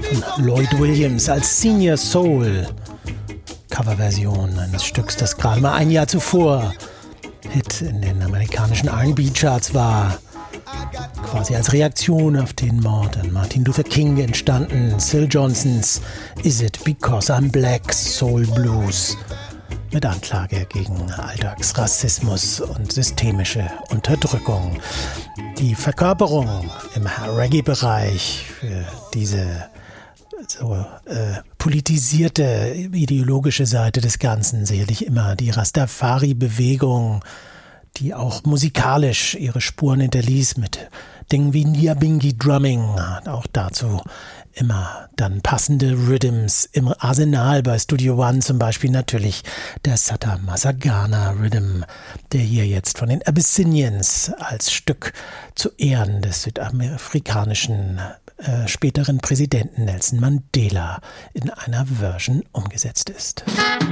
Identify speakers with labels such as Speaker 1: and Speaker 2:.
Speaker 1: von Lloyd Williams als Senior Soul. Coverversion eines Stücks, das gerade mal ein Jahr zuvor Hit in den amerikanischen R&B-Charts war. Quasi als Reaktion auf den Mord an Martin Luther King entstanden. Syl Johnsons Is It Because I'm Black Soul Blues mit Anklage gegen Alltagsrassismus und systemische Unterdrückung. Die Verkörperung im Reggae-Bereich für diese politisierte ideologische Seite des Ganzen sicherlich immer die Rastafari-Bewegung, die auch musikalisch ihre Spuren hinterließ mit Dingen wie Nyabingi Drumming, auch dazu immer dann passende Rhythms im Arsenal bei Studio One, zum Beispiel natürlich der Sata Masagana Rhythm, der hier jetzt von den Abyssinians als Stück zu Ehren des südafrikanischen späteren Präsidenten Nelson Mandela in einer Version umgesetzt ist.